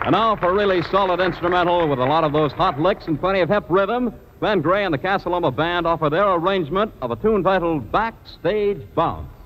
And now for a really solid instrumental with a lot of those hot licks and plenty of hip rhythm, Ben Gray and the Casa Loma Band offer their arrangement of a tune titled Backstage Bounce.